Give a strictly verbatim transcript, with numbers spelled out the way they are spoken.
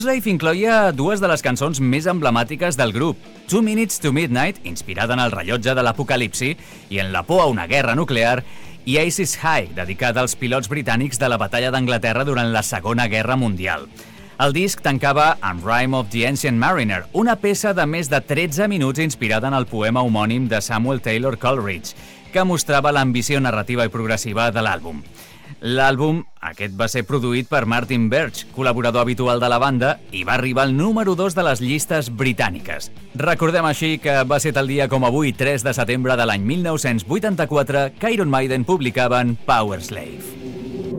Life incloïa dues de les cançons més emblemàtiques del grup, Two Minutes to Midnight, inspirada en el rellotge de l'apocalipsi i en la por a una guerra nuclear, i Aces High, dedicada als pilots britànics de la batalla d'Anglaterra durant la Segona Guerra Mundial. El disc tancava amb Rime of the Ancient Mariner, una peça de més de tretze minuts inspirada en el poema homònim de Samuel Taylor Coleridge, que mostrava l'ambició narrativa i progressiva de l'àlbum. L'àlbum, aquest va ser produït per Martin Birch, col·laborador habitual de la banda, i va arribar al número dos de les llistes britàniques. Recordem així que va ser tal dia com avui, tres de setembre de l'any mil nou-cents vuitanta-quatre, que Iron Maiden publicaven Power Slave.